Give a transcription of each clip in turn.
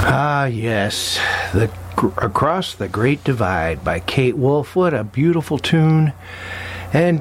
Ah, yes. Across the Great Divide by Kate Wolf. What a beautiful tune. And,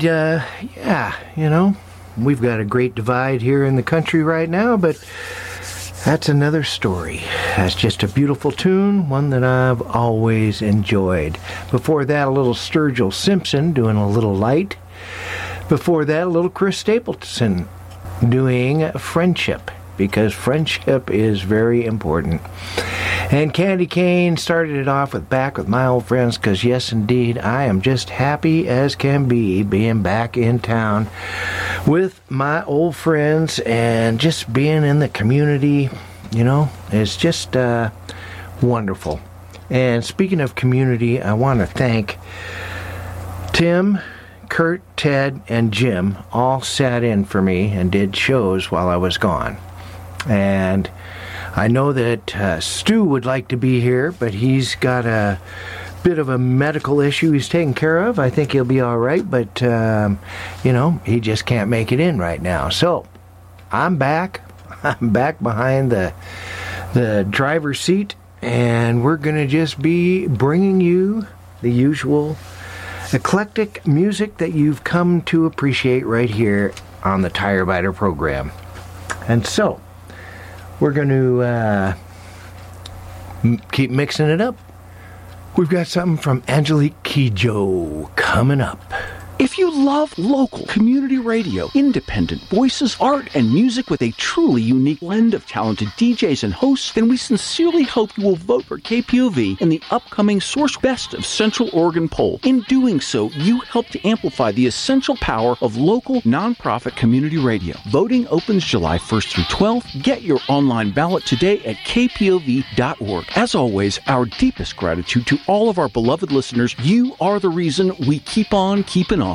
we've got a great divide here in the country right now, but that's another story. That's just a beautiful tune, one that I've always enjoyed. Before that, a little Sturgill Simpson doing A Little Light. Before that, a little Chris Stapleton doing Friendship, because friendship is very important. And Candy Kane started it off with Back with My Old Friends, because yes, indeed, I am just happy as can be being back in town with my old friends and just being in the community, it's just wonderful. And speaking of community, I want to thank Tim, Kurt, Ted, and Jim all sat in for me and did shows while I was gone. And I know that Stu would like to be here, but he's got a bit of a medical issue he's taking care of. I think he'll be all right, but, he just can't make it in right now. So, I'm back. I'm back behind the driver's seat, and we're going to just be bringing you the usual eclectic music that you've come to appreciate right here on the Tire Biter program. And so, we're going to keep mixing it up. We've got something from Angelique Kidjo coming up. If you love local community radio, independent voices, art, and music with a truly unique blend of talented DJs and hosts, then we sincerely hope you will vote for KPOV in the upcoming Source Best of Central Oregon poll. In doing so, you help to amplify the essential power of local, nonprofit community radio. Voting opens July 1st through 12th. Get your online ballot today at kpov.org. As always, our deepest gratitude to all of our beloved listeners. You are the reason we keep on keeping on.